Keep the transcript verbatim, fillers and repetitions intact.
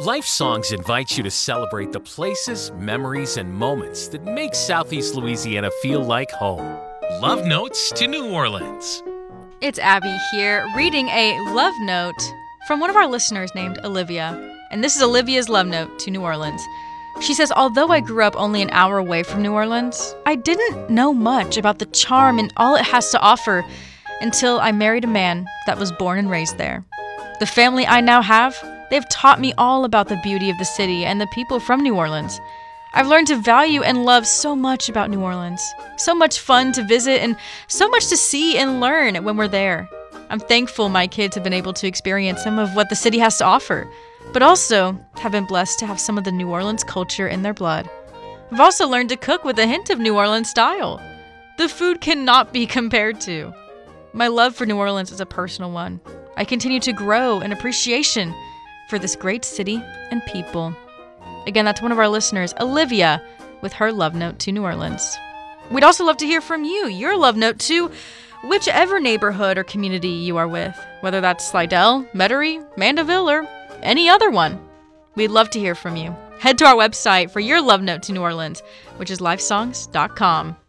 Life Songs invites you to celebrate the places, memories, and moments that make Southeast Louisiana feel like home. Love Notes to New Orleans. It's Abby here, reading a love note from one of our listeners named Olivia. And this is Olivia's love note to New Orleans. She says, although I grew up only an hour away from New Orleans, I didn't know much about the charm and all it has to offer until I married a man that was born and raised there. The family I now have, they've taught me all about the beauty of the city and the people from New Orleans. I've learned to value and love so much about New Orleans. So much fun to visit and so much to see and learn when we're there. I'm thankful my kids have been able to experience some of what the city has to offer, but also have been blessed to have some of the New Orleans culture in their blood. I've also learned to cook with a hint of New Orleans style. The food cannot be compared to. My love for New Orleans is a personal one. I continue to grow in appreciation for this great city and people. Again, that's one of our listeners, Olivia, with her love note to New Orleans. We'd also love to hear from you, your love note to whichever neighborhood or community you are with, whether that's Slidell, Metairie, Mandeville, or any other one. We'd love to hear from you. Head to our website for your love note to New Orleans, which is life songs dot com.